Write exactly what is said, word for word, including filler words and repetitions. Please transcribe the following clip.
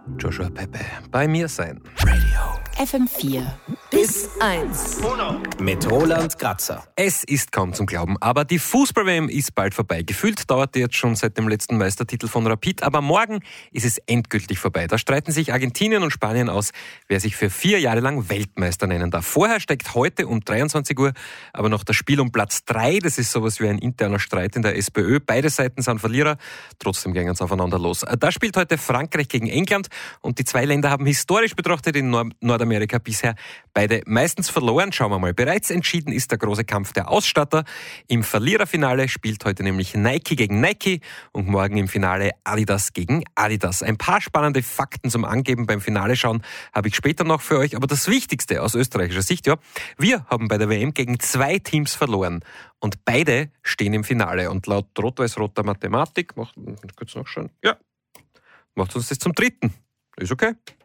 Joshua Pepe bei mir sein. F M vier bis eins. Mit Roland Grazer. Es ist kaum zum Glauben, aber die Fußball-W M ist bald vorbei. Gefühlt dauert die jetzt schon seit dem letzten Meistertitel von Rapid, aber morgen ist es endgültig vorbei. Da streiten sich Argentinien und Spanien aus, wer sich für vier Jahre lang Weltmeister nennen darf. Vorher steckt heute um dreiundzwanzig Uhr aber noch das Spiel um Platz drei. Das ist sowas wie ein interner Streit in der SPÖ. Beide Seiten sind Verlierer, trotzdem gehen es aufeinander los. Da spielt heute Frankreich gegen England und die zwei Länder haben historisch betrachtet in Nord- Nordamerika bisher beide meistens verloren. Schauen wir mal. Bereits entschieden ist der große Kampf der Ausstatter. Im Verliererfinale spielt heute nämlich Nike gegen Nike und morgen im Finale Adidas gegen Adidas. Ein paar spannende Fakten zum Angeben beim Finale schauen habe ich später noch für euch. Aber das Wichtigste aus österreichischer Sicht, ja, wir haben bei der W M gegen zwei Teams verloren und beide stehen im Finale. Und laut rot-weiß-roter Mathematik, macht, kurz nachschauen, ja, macht uns das zum dritten. Ist okay.